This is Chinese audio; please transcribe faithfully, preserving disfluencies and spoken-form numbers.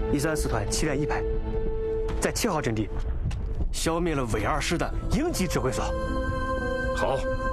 一三四团七连一排，在七号阵地消灭了伪二师的营级指挥所。 好。